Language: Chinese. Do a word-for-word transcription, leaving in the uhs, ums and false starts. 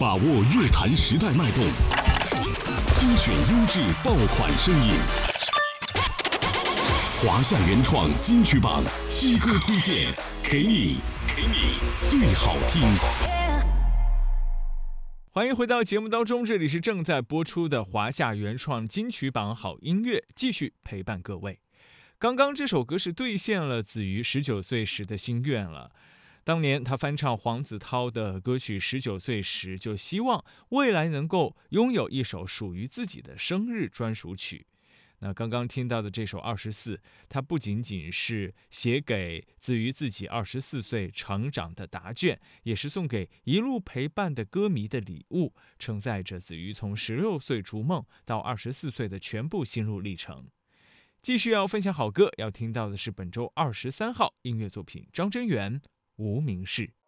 把握乐坛时代脉动，精选优质爆款声音。华夏原创金曲榜新歌推荐，给你给你最好听。 欢迎回到节目当中，这里是正在播出的华夏原创金曲榜好音乐，继续陪伴各位。刚刚这首歌是兑现了子瑜十九岁时的心愿了。当年他翻唱黄子韬的歌曲《十九岁时》，就希望未来能够拥有一首属于自己的生日专属曲。那刚刚听到的这首《二十四》，它不仅仅是写给子瑜自己二十四岁成长的答卷，也是送给一路陪伴的歌迷的礼物，承载着子瑜从十六岁逐梦到二十四岁的全部心路历程。继续要分享好歌，要听到的是本周二十三号音乐作品张真源《无名氏》。